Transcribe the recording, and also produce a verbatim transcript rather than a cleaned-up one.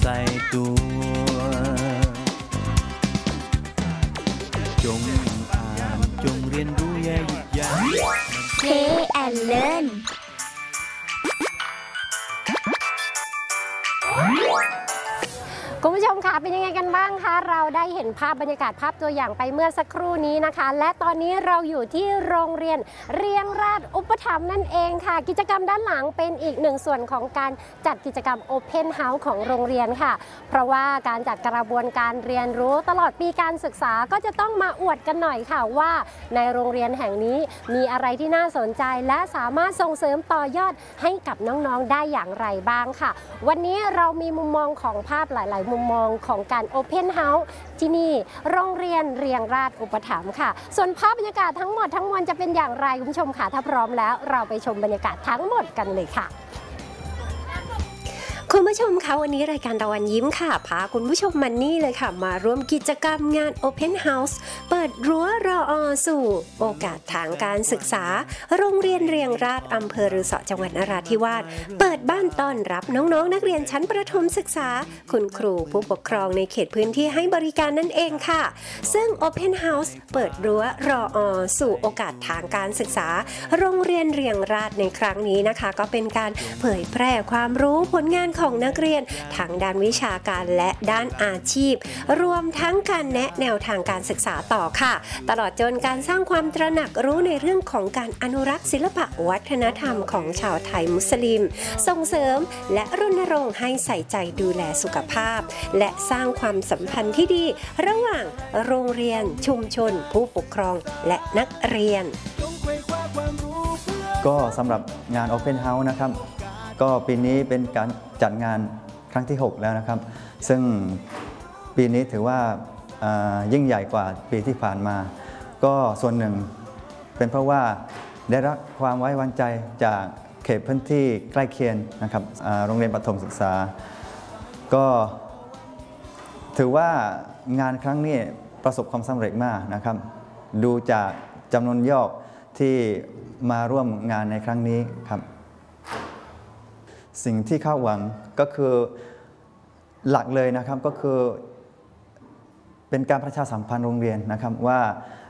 ใส่ตัวจงอ่านจงเรียนรู้อย่าหยุดยั้ง Play and Learnคุณผู้ชมคะเป็นยังไงกันบ้างคะเราได้เห็นภาพบรรยากาศภาพตัวอย่างไปเมื่อสักครู่นี้นะคะและตอนนี้เราอยู่ที่โรงเรียนเรียงราชอุปถัมภ์นั่นเองค่ะกิจกรรมด้านหลังเป็นอีกหนึ่งส่วนของการจัดกิจกรรม Open House ของโรงเรียนค่ะเพราะว่าการจัดกระบวนการเรียนรู้ตลอดปีการศึกษาก็จะต้องมาอวดกันหน่อยค่ะว่าในโรงเรียนแห่งนี้มีอะไรที่น่าสนใจและสามารถส่งเสริมต่อยอดให้กับน้องๆได้อย่างไรบ้างค่ะวันนี้เรามีมุมมองของภาพหลายๆมุมมองของการ Open House ที่นี่โรงเรียนเรียงราชอุปถัมภ์ค่ะส่วนภาพบรรยากาศทั้งหมดทั้งมวลจะเป็นอย่างไรคุณผู้ชมค่ะถ้าพร้อมแล้วเราไปชมบรรยากาศทั้งหมดกันเลยค่ะคุณผู้ชมคะวันนี้รายการตะวันยิ้มค่ะพาคุณผู้ชมมานี่เลยค่ะมาร่วมกิจกรรมงาน Open House เปิดรั้วรออสู่โอกาสทางการศึกษาโรงเรียนเรียงราชอำเภอรือสอจังหวัดนราธิวาสเปิดบ้านต้อนรับน้องๆนักเรียนชั้นประถมศึกษาคุณครูผู้ปกครองในเขตพื้นที่ให้บริการนั่นเองค่ะซึ่ง Open House เปิดรั้วรออสู่โอกาสทางการศึกษาโรงเรียนเรียงราชในครั้งนี้นะคะก็เป็นการเผยแพร่ความรู้ผลงานของนักเรียนทั้งด้านวิชาการและด้านอาชีพรวมทั้งการแนะแนวทางการศึกษาต่อค่ะตลอดจนการสร้างความตระหนักรู้ในเรื่องของการอนุรักษ์ศิลปะวัฒนธรรมของชาวไทยมุสลิมส่งเสริมและรณรงค์ให้ใส่ใจดูแลสุขภาพและสร้างความสัมพันธ์ที่ดีระหว่างโรงเรียนชุมชนผู้ปกครองและนักเรียนก็สำหรับงาน Open House นะครับก็ปีนี้เป็นการจัดงานครั้งที่หกแล้วนะครับซึ่งปีนี้ถือว่ายิ่งใหญ่กว่าปีที่ผ่านมาก็ส่วนหนึ่งเป็นเพราะว่าได้รับความไว้วางใจจากเขตพื้นที่ใกล้เคียงนะครับโรงเรียนประถมศึกษาก็ถือว่างานครั้งนี้ประสบความสำเร็จมากนะครับดูจากจำนวนยอดที่มาร่วมงานในครั้งนี้ครับสิ่งที่คาดหวังก็คือหลักเลยนะครับก็คือเป็นการประชาสัมพันธ์โรงเรียนนะครับว่า